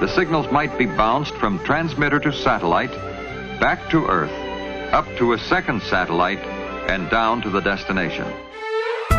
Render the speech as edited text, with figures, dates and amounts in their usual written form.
the signals might be bounced from transmitter to satellite, back to Earth, up to a second satellite, and down to the destination.